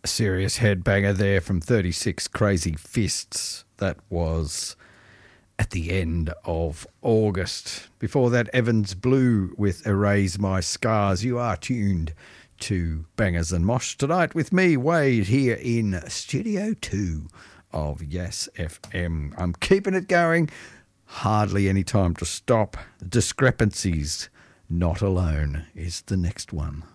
A serious headbanger there from 36 Crazy Fists. That was at the end of August. Before that, Evans Blue with Erase My Scars. You are tuned to Bangers and Mosh tonight with me, Wade, here in Studio 2 of Yes FM. I'm keeping it going. Hardly any time to stop. Discrepancies. Not Alone is the next one.